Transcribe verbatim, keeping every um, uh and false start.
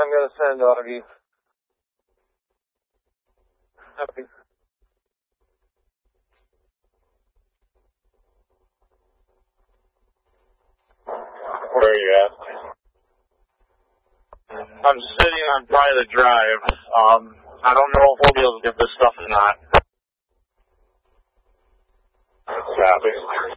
I'm going to send Augie. Happy. Where are you at? I'm sitting on Private Drive. Um, I don't know if we'll be able to get this stuff or not. Copy.